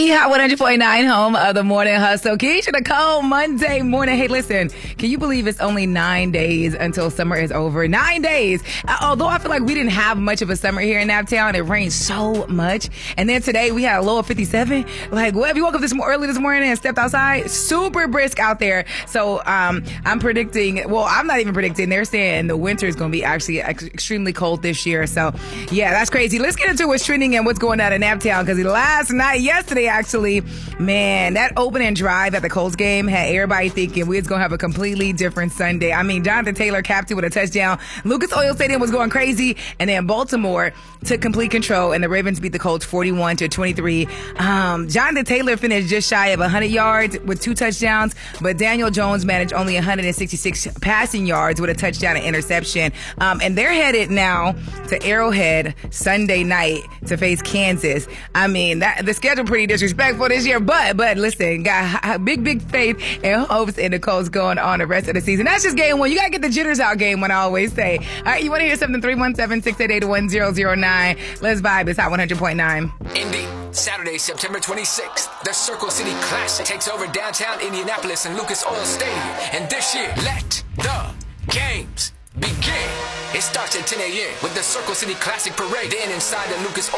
The Hot 100.9 home of the Morning Hustle. Keisha Nicole, Monday morning. Hey, listen, can you believe it's only 9 days until summer is over? 9 days. Although I feel like we didn't have much of a summer here in Naptown. It rained so much. And then today we had a low of 57. Like, what? If you woke up early this morning and stepped outside, super brisk out there. So I'm predicting, well, I'm not even predicting. They're saying the winter is going to be actually extremely cold this year. So, yeah, that's crazy. Let's get into what's trending and what's going on in Naptown, because yesterday actually, man, that opening drive at the Colts game had everybody thinking we're going to have a completely different Sunday. I mean, Jonathan Taylor capped it with a touchdown. Lucas Oil Stadium was going crazy, and then Baltimore took complete control, and the Ravens beat the Colts 41-23. Jonathan Taylor finished just shy of 100 yards with 2 touchdowns, but Daniel Jones managed only 166 passing yards with a touchdown and interception. And they're headed now to Arrowhead Sunday night to face Kansas. I mean, the schedule pretty disrespectful this year, but listen, got big faith and hopes in the Colts going on the rest of the season. That's just game one. You gotta get the jitters out game one, I always say. All right, you want to hear something? 317-688-1009. Let's vibe. It's Hot 100.9. Indy, Saturday, September 26th. The Circle City Classic takes over downtown Indianapolis and Lucas Oil Stadium. And this year, let the games begin. It starts at 10 a.m. with the Circle City Classic Parade. Then inside the Lucas Oil